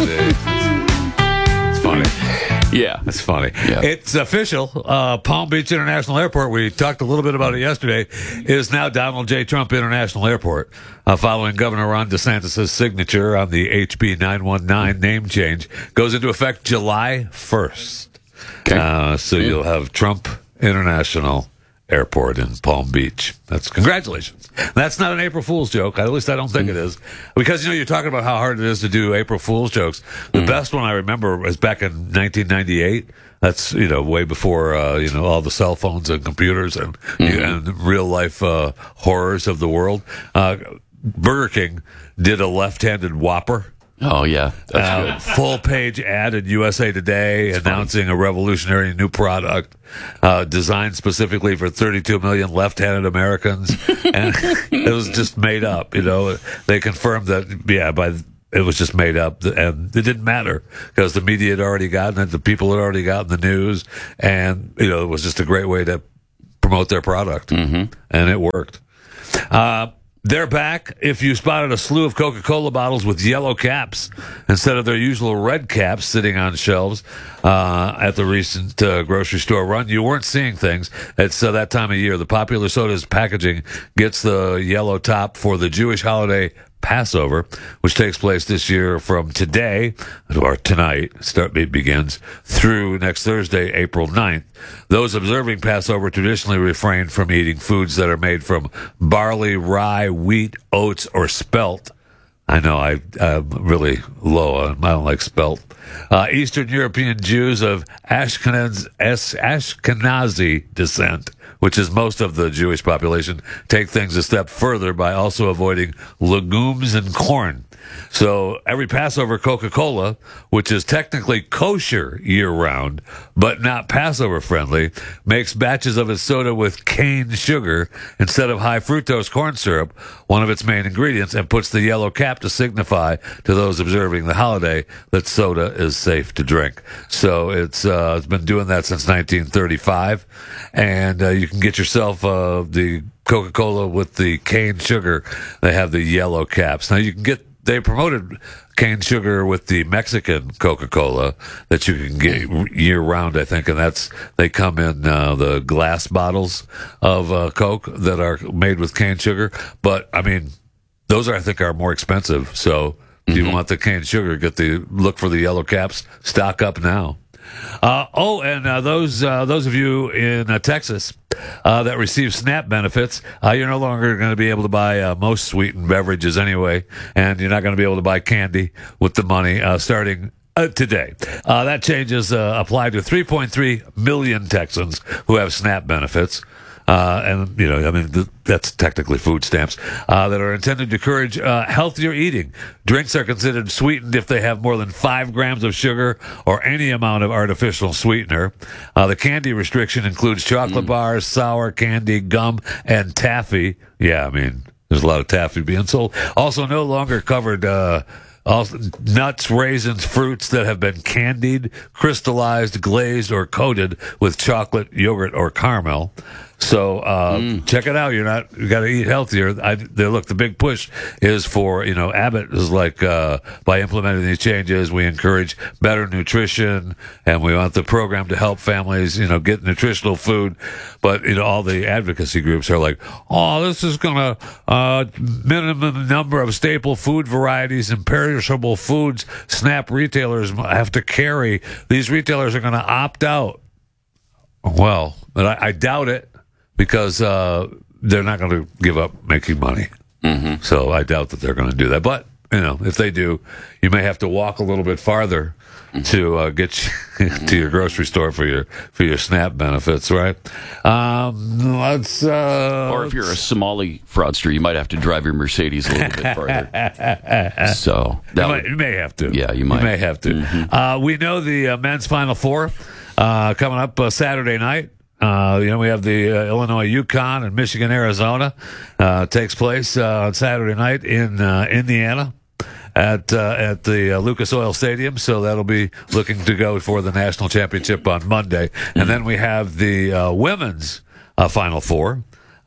It's funny. Yeah. It's funny. Yeah. It's official. Palm Beach International Airport, we talked a little bit about it yesterday, is now Donald J. Trump International Airport, following Governor Ron DeSantis' signature on the HB 919 name change. Goes into effect July 1st. Okay. So you'll have Trump International Airport in Palm Beach. That's congratulations. That's not an April Fool's joke. At least I don't think it is. Because, you're talking about how hard it is to do April Fool's jokes. The best one I remember was back in 1998. That's, way before, all the cell phones and computers and real life horrors of the world. Burger King did a left-handed Whopper. Oh, yeah. That's good. Full page ad in USA Today announcing a revolutionary new product designed specifically for 32 million left-handed Americans. And it was just made up, They confirmed that, it was just made up, and it didn't matter because the media had already gotten it, the people had already gotten the news, and, it was just a great way to promote their product. And it worked. They're back. If you spotted a slew of Coca-Cola bottles with yellow caps instead of their usual red caps sitting on shelves at the recent grocery store run, you weren't seeing things. It's that time of year. The popular soda's packaging gets the yellow top for the Jewish holiday Passover, which takes place this year from today, or tonight, it begins, through next Thursday, April 9th. Those observing Passover traditionally refrain from eating foods that are made from barley, rye, wheat, oats, or spelt. I know I'm really low. I don't like spelt. Eastern European Jews of Ashkenazi descent, which is most of the Jewish population, take things a step further by also avoiding legumes and corn. So every Passover Coca-Cola, which is technically kosher year-round, but not Passover-friendly, makes batches of its soda with cane sugar instead of high fructose corn syrup, one of its main ingredients, and puts the yellow cap to signify to those observing the holiday that soda is safe to drink. So it's been doing that since 1935, and you can get yourself the Coca-Cola with the cane sugar. They have the yellow caps. Now they promoted cane sugar with the Mexican Coca-Cola that you can get year-round, I think, and they come in the glass bottles of Coke that are made with cane sugar. But, those I think are more expensive. So if you want the cane sugar, look for the yellow caps. Stock up now. Those of you in Texas that receive SNAP benefits, you're no longer going to be able to buy most sweetened beverages anyway, and you're not going to be able to buy candy with the money starting today. That change is applied to 3.3 million Texans who have SNAP benefits. That's technically food stamps that are intended to encourage healthier eating. Drinks are considered sweetened if they have more than 5 grams of sugar or any amount of artificial sweetener. The candy restriction includes chocolate bars, sour candy, gum, and taffy. Yeah, there's a lot of taffy being sold. Also, no longer covered nuts, raisins, fruits that have been candied, crystallized, glazed, or coated with chocolate, yogurt, or caramel. So check it out. You got to eat healthier. The big push is for, Abbott is like, by implementing these changes, we encourage better nutrition, and we want the program to help families, get nutritional food. But, all the advocacy groups are like, this is going to minimum number of staple food varieties and perishable foods SNAP retailers have to carry. These retailers are going to opt out. Well, but I doubt it. Because they're not going to give up making money. So I doubt that they're going to do that. But, if they do, you may have to walk a little bit farther to get to your grocery store for your SNAP benefits, right? Or if you're a Somali fraudster, you might have to drive your Mercedes a little bit farther. So you may have to. Yeah, you might. You may have to. We know the men's Final Four coming up Saturday night. We have the Illinois UConn and Michigan Arizona takes place on Saturday night in Indiana at the Lucas Oil Stadium. So that'll be looking to go for the national championship on Monday. And then we have the women's Final Four.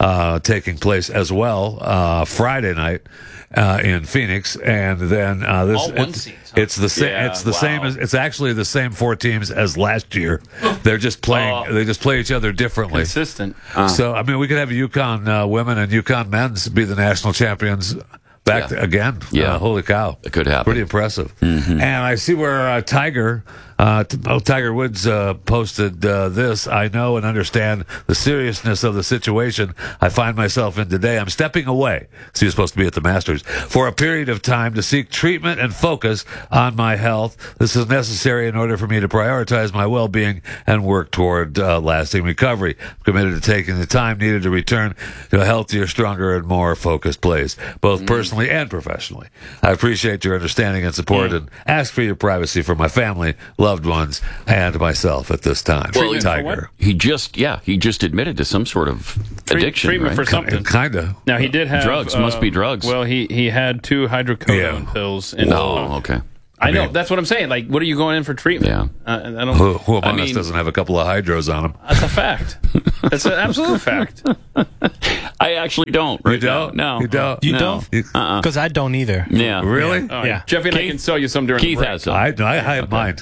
taking place as well Friday night in Phoenix, and then it's the same. Yeah, it's the same as it's actually the same 4 teams as last year. They're just playing. They just play each other differently. Consistent. So I mean, we could have UConn women and UConn men's be the national champions. Back again. Yeah. Holy cow. It could happen. Pretty impressive. And I see where Tiger Woods posted this. I know and understand the seriousness of the situation I find myself in today. I'm stepping away, because he was supposed to be at the Masters, for a period of time to seek treatment and focus on my health. This is necessary in order for me to prioritize my well-being and work toward lasting recovery. I'm committed to taking the time needed to return to a healthier, stronger, and more focused place, both personally and professionally. I appreciate your understanding and support and ask for your privacy for my family, loved ones, and myself at this time. Well, Tiger. He just admitted to some sort of addiction, treatment right? for something. Kind of. Now, he did have... Drugs. Must be drugs. Well, he had 2 hydrocodone pills. Okay. I know. That's what I'm saying. Like, what are you going in for treatment? Yeah. I don't. Who among us doesn't have a couple of hydros on him? That's a fact. That's an absolute fact. I actually don't. Right You don't? now. No. You don't? You don't? Because I don't either. Yeah. Really? All right. Jeffy and I can sell you some during Keith the break. has some. I have mine.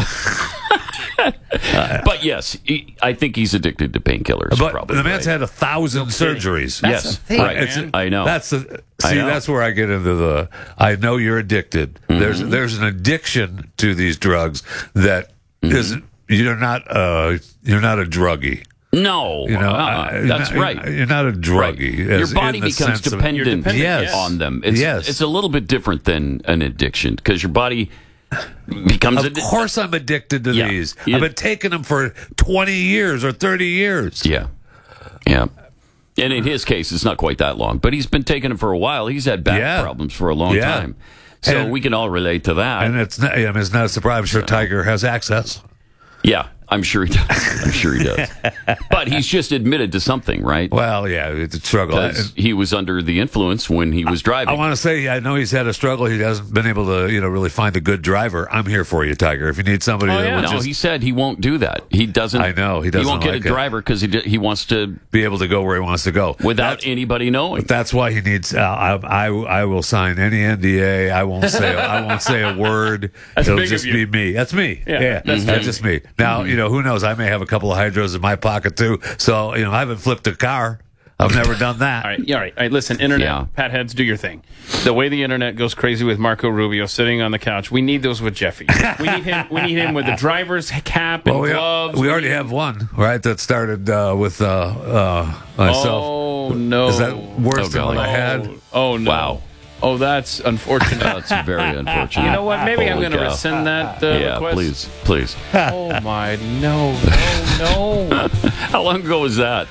But yes, I think he's addicted to painkillers. But probably, the man's right? had 1,000 surgeries. That's Yes, the thing, right. man. I know. That's where I get into the. I know you're addicted. There's an addiction to these drugs that isn't. You're not a druggie. No, that's right. You're not a druggie. Right. Your body becomes dependent on them. It's a little bit different than an addiction, because your body becomes... Of course I'm addicted to these. I've been taking them for 20 years or 30 years. Yeah. And in his case, it's not quite that long, but he's been taking them for a while. He's had back problems for a long time. So we can all relate to that. And it's not a surprise. I'm sure Tiger has access. Yeah, I'm sure he does. But he's just admitted to something, right? Well, yeah, it's a struggle. Because he was under the influence when he was driving. I want to say, I know he's had a struggle. He hasn't been able to, really find a good driver. I'm here for you, Tiger. If you need somebody that will he said he won't do that. He doesn't. I know he doesn't. He won't get like a driver because he wants to be able to go where he wants to go without anybody knowing. But that's why he needs. I will sign any NDA. I won't say a word. It'll just be me. That's me. Yeah, that's just me. Now who knows? I may have a couple of hydros in my pocket too. So I haven't flipped a car. I've never done that. All right. Listen, internet pat heads, do your thing. The way the internet goes crazy with Marco Rubio sitting on the couch, we need those with Jeffy. We need him with the driver's cap and gloves. We already have one, right? That started with myself. Oh no! Is that worse than what I had? Oh no! Wow. Oh, that's unfortunate. That's very unfortunate. You know what? Maybe I'm going to rescind that request. Please. Oh my no! How long ago was that?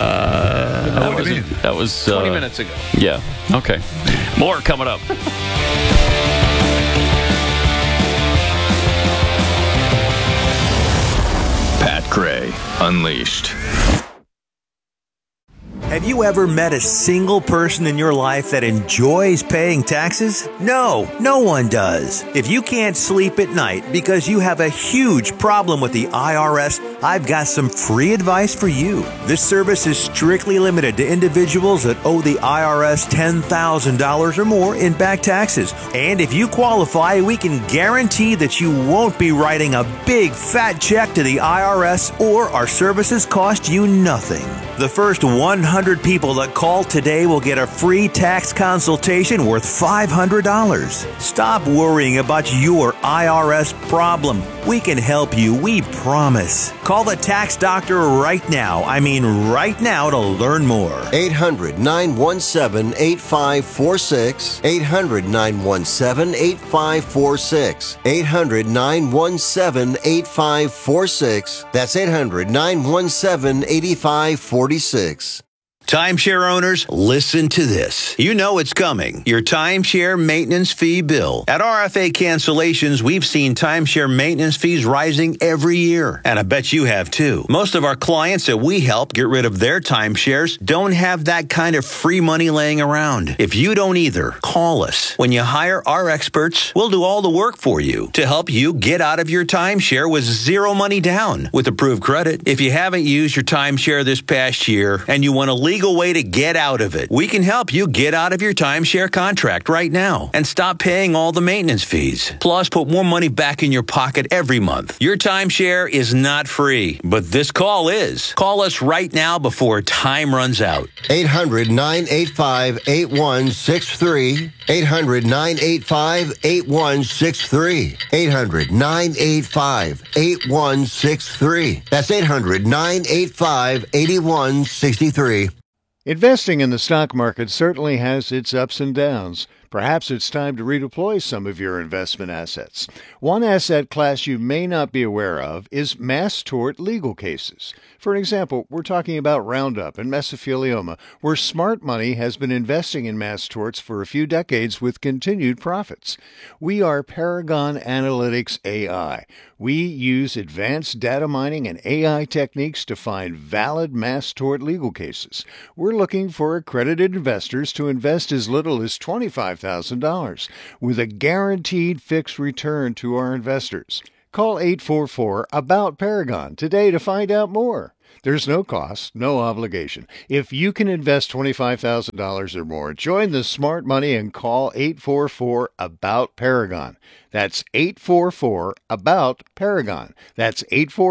That was 20 minutes ago. Yeah. Okay. More coming up. Pat Gray Unleashed. Have you ever met a single person in your life that enjoys paying taxes? No one does. If you can't sleep at night because you have a huge problem with the IRS, I've got some free advice for you. This service is strictly limited to individuals that owe the IRS $10,000 or more in back taxes. And if you qualify, we can guarantee that you won't be writing a big fat check to the IRS, or our services cost you nothing. The first 100 people that call today will get a free tax consultation worth $500. Stop worrying about your IRS problem. We can help you, we promise. Call the tax doctor right now. I mean right now, to learn more. 800-917-8546. 800-917-8546. 800-917-8546. That's 800-917-8546. Timeshare owners, listen to this. You know it's coming. Your timeshare maintenance fee bill. At RFA Cancellations, we've seen timeshare maintenance fees rising every year. And I bet you have too. Most of our clients that we help get rid of their timeshares don't have that kind of free money laying around. If you don't either, call us. When you hire our experts, we'll do all the work for you to help you get out of your timeshare with zero money down with approved credit. If you haven't used your timeshare this past year and you want to legally legal way to get out of it. We can help you get out of your timeshare contract right now and stop paying all the maintenance fees. Plus, put more money back in your pocket every month. Your timeshare is not free, but this call is. Call us right now before time runs out. 800-985-8163. 800-985-8163. 800-985-8163. That's 800-985-8163. Investing in the stock market certainly has its ups and downs. Perhaps it's time to redeploy some of your investment assets. One asset class you may not be aware of is mass tort legal cases. For example, we're talking about Roundup and mesothelioma, where smart money has been investing in mass torts for a few decades with continued profits. We are Paragon Analytics AI. We use advanced data mining and AI techniques to find valid mass tort legal cases. We're looking for accredited investors to invest as little as $25,000 with a guaranteed fixed return to our investors. Call 844-ABOUT-PARAGON today to find out more. There's no cost, no obligation. If you can invest $25,000 or more, join the smart money and call 844-ABOUT-PARAGON. That's 844-ABOUT-PARAGON. That's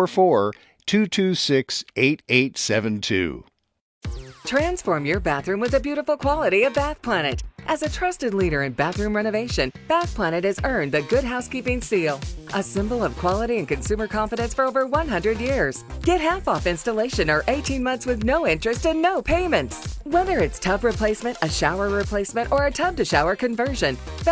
844-226-8872. Transform your bathroom with the beautiful quality of Bath Planet. As a trusted leader in bathroom renovation, Bath Planet has earned the Good Housekeeping seal, a symbol of quality and consumer confidence for over 100 years. Get half off installation or 18 months with no interest and no payments. Whether it's tub replacement, a shower replacement, or a tub to shower conversion,